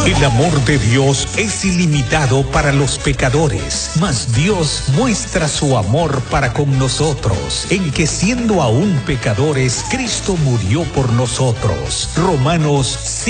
El amor de Dios es ilimitado para los pecadores, mas Dios muestra su amor para con nosotros, en que siendo aún pecadores, Cristo murió por nosotros. Romanos